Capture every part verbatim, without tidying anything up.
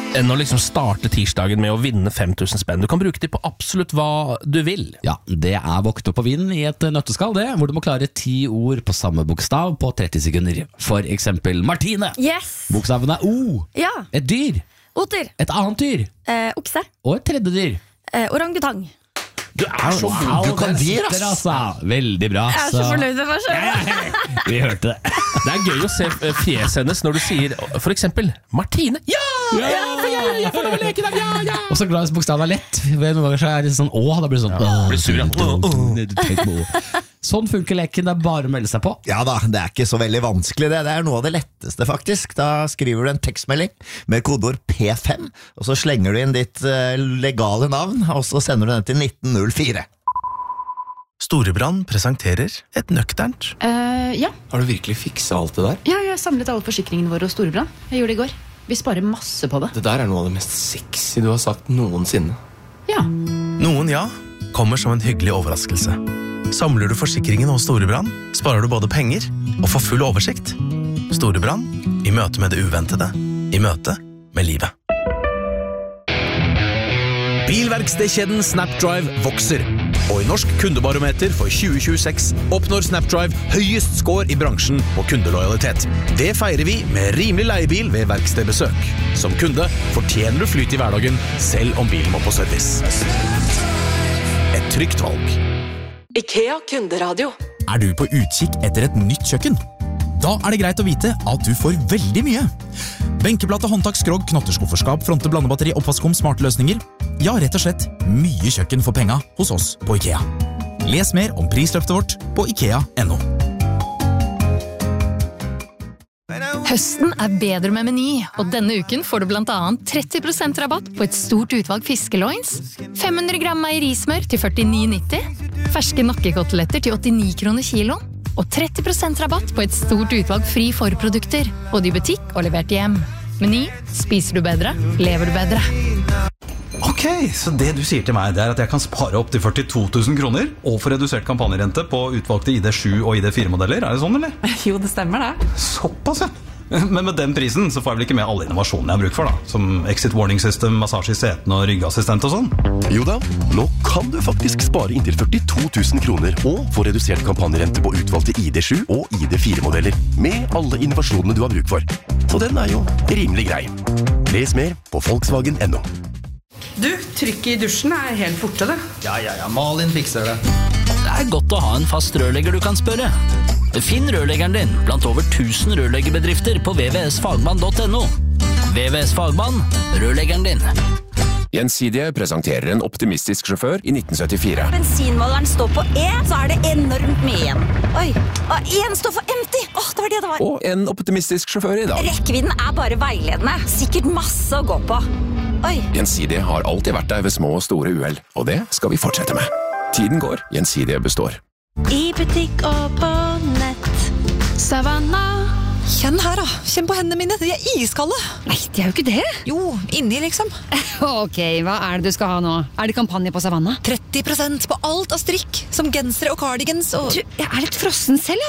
enn å liksom starte tirsdagen med å vinne fem tusen spenn. Du kan bruke det på absolutt hva du vil. Ja, det er våkt opp og vinn i et nøtteskall det, hvor du må klare ti ord på samme bokstav på tretti sekunder. For eksempel Martine. Yes. Bokstaven er O. Ja. Et dyr. Oter. Et annet dyr. Eh, okse. Og et tredje dyr. Eh, orangutang. Du er så god. Wow, Du kan der dyr, sitter, ass. altså. Veldig bra. Jeg er så fornøyd med meg selv. Vi hørte det. Det er gøy å se fjeset hennes når du sier for eksempel Martine. Ja! Ja, ja, jeg får lov å leke i dag, ja, ja. Og så glad hvis bokstaven er lett. Noen ganger så er det sånn, åh, da blir det sånn ja, blir sur, ja. Sånn funker leken, det er bare å melde seg på. Ja da, det er ikke så veldig vanskelig det. Det er noe av det letteste faktisk. Da skriver du en tekstmelding med kodeord P fem, og så slenger du inn ditt uh, legale navn, og så sender du den til nitten null fire. Storebrand presenterer et nøkternt. Uh, ja. Har du virkelig fikset alt det der? ja, jeg samlet alle forsikringene våre hos Storebrand. Jeg gjorde det i går. Vi sparer masse på det. Det der er noe av det mest sexy du har sagt noensinne. Ja. Noen ja kommer som en hyggelig overraskelse. Samler du forsikringen hos Storebrand, sparer du både penger og får full oversikt. Storebrand i møte med det uventede. I møte med livet. Bilverkstedkjeden Snapdrive vokser. Og i Norsk kundebarometer for tjue tjueseks oppnår Snapdrive høyest score i bransjen på kundelojalitet. Det feirer vi med rimelig leiebil ved verkstedbesøk. Som kunde fortjener du flyt i hverdagen, selv om bilen må på service. Et trygt valg. IKEA kunderadio. Er du på utkikk etter et nytt kjøkken? Da er det greit å vite at du får veldig mye. Benkeplate, håndtak, skrog, knotterskufferskap, fronte, blandebatteri, oppvaskkom, smarte løsninger. Ja, rett og slett mye kjøkken for penga hos oss på IKEA. Les mer om prisløftet vårt på ikea punktum no. Høsten er bedre med Meny, og denne uken får du blant annet tretti prosent rabatt på et stort utvalg fiskeloins, fem hundre gram meierismør til førtini nitti, ferske nakkekoteletter til åttini kroner kilo, og tretti prosent rabatt på et stort utvalg fri forprodukter, både i butikk og levert hjem. Meny, spiser du bedre, lever du bedre. Ok, så det du sier til meg, det er at jeg kan spare opp til førtito tusen kroner og få redusert kampanjerente på utvalgte I D sju og I D fire modeller, er det sånn, eller? Jo, det stemmer det. Såpass, ja. Men med den prisen så får jeg vel ikke med alle innovasjonene jeg har bruk for da, som exit warning system, massasje i seten og ryggassistent og sånn. Jo da, nå kan du faktisk spare inntil førtito tusen kroner og få redusert kampanjerente på utvalgte I D sju og I D fire modeller med alle innovasjonene du har bruk for. Så den er jo rimelig grei. Les mer på Volkswagen punktum no. Du, trykket I dusjen er helt borte det. Ja, ja, ja, Malin fikser det. Det er godt å ha en fast rørlegger du kan spørre. Finn rørleggeren din blant over tusen rørleggerbedrifter på w w w punktum fagmann punktum no. W W S Fagmann, rørleggeren din. Gjensidige presenterer en optimistisk sjåfør I nitten syttifire. Bensinmåleren står på E, så er det enormt mye igjen. Oi, og en står for empty. Åh, det var det det var. Og en optimistisk sjåfør I dag. Rekkevidden er bare veiledende. Sikkert masse å gå på. Oi. Gjensidige har alltid vært der ved små og store uheld, og det skal vi fortsette med. Tiden går, Gjensidige består. I butikk og på nett. Savanna. Kjenn her da, kjenn på hendene mine, de er iskalde. Nei, de er jo ikke det. Jo, inni liksom. Ok, hva er det du skal ha nå? Er det kampanje på Savanna? tretti prosent på alt av strikk, som gensere og cardigans og... Du, jeg er litt frossen selv,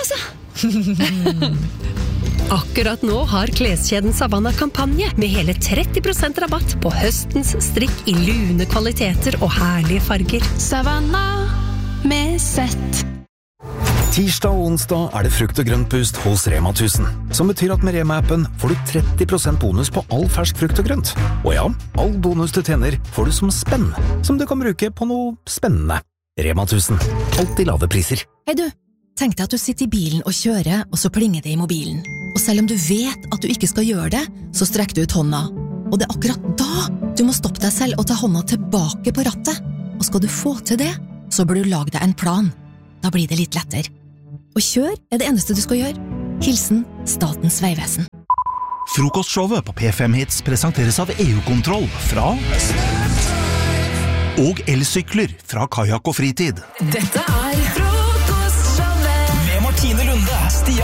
altså. Akkurat nå har kleskjeden Savanna kampanje med hele tretti prosent rabatt på høstens strikk I lune kvaliteter og herlige farger. Savanna med sett. Tirsdag og onsdag er det frukt og grøntpust hos Rema tusen, som betyr at med Rema-appen får du tretti prosent bonus på all fersk frukt og grønt. Og ja, all bonus du tjener får du som spenn, som du kan bruke på noe spennende. Rema tusen, alltid lave priser. Hei du, tenk deg at du sitter I bilen og kjører, og så plinger det I mobilen. Og selv om du vet at du ikke skal gjøre det, så strekker du ut hånda. Og det er akkurat da du må stoppe deg selv og ta hånda tilbake på rattet. Og skal du få til det, så bør du lage deg en plan. Da blir det litt lettere. Og kjør er det eneste du skal gjøre. Hilsen Statens vegvesen. Frokostshowet på P fem Hits presenteres av E U-kontroll fra og elsykler fra Kajak og Fritid. Dette er fra